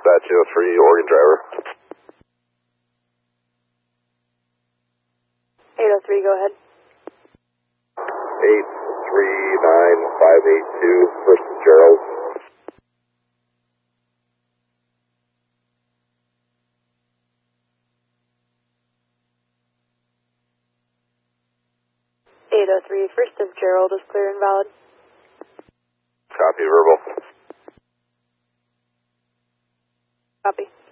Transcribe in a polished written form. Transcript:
Dispatch 03, Oregon driver. 803, go ahead. 839582, First and Gerald. First of Gerald is clear and valid. Copy, verbal. Copy.